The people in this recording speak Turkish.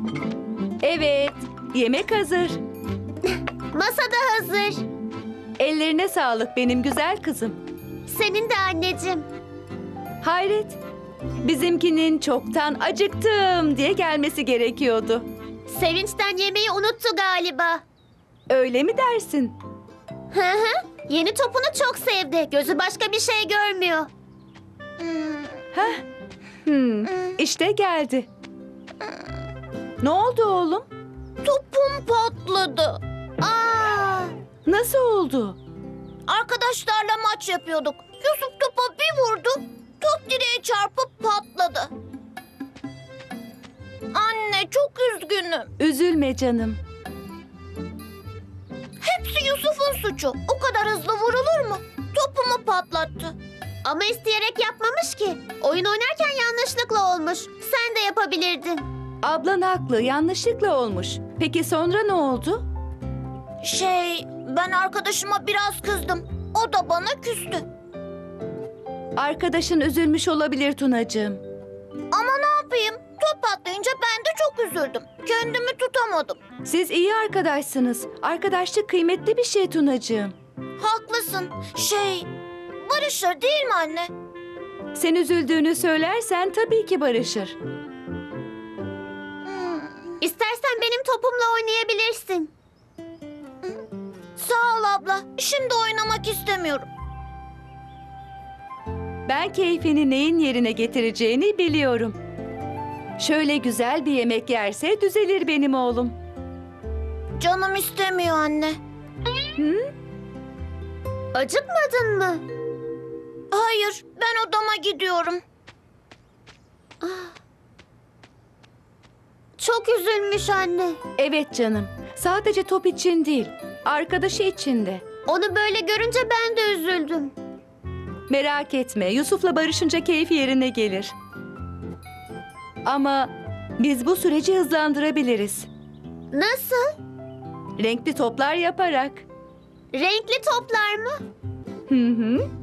Evet, yemek hazır. Masada hazır. Ellerine sağlık benim güzel kızım. Senin de anneciğim. Hayret, bizimkinin çoktan acıktım diye gelmesi gerekiyordu. Sevinçten yemeği unuttu galiba. Öyle mi dersin? Hı hı. Yeni topunu çok sevdi. Gözü başka bir şey görmüyor. İşte geldi. Ne oldu oğlum? Topum patladı. Aa! Nasıl oldu? Arkadaşlarla maç yapıyorduk. Yusuf topa bir vurdu. Top direğe çarpıp patladı. Anne çok üzgünüm. Üzülme canım. Hepsi Yusuf'un suçu. O kadar hızlı vurulur mu? Topumu patlattı. Ama isteyerek yapmamış ki. Oyun oynarken yanlışlıkla olmuş. Sen de yapabilirdin. Ablan haklı, yanlışlıkla olmuş. Peki sonra ne oldu? Ben arkadaşıma biraz kızdım. O da bana küstü. Arkadaşın üzülmüş olabilir Tunacığım. Ama ne yapayım? Top patlayınca ben de çok üzüldüm. Kendimi tutamadım. Siz iyi arkadaşsınız. Arkadaşlık kıymetli bir şey Tunacığım. Haklısın. Barışır değil mi anne? Sen üzüldüğünü söylersen tabii ki barışır. İstersen benim topumla oynayabilirsin. Sağ ol abla. Şimdi oynamak istemiyorum. Ben keyfini neyin yerine getireceğini biliyorum. Şöyle güzel bir yemek yerse düzelir benim oğlum. Canım istemiyor anne. Acıkmadın mı? Hayır, ben odama gidiyorum. Çok üzülmüş anne. Evet canım. Sadece top için değil, arkadaşı için de. Onu böyle görünce ben de üzüldüm. Merak etme, Yusuf'la barışınca keyfi yerine gelir. Ama biz bu süreci hızlandırabiliriz. Nasıl? Renkli toplar yaparak. Renkli toplar mı? Hı hı.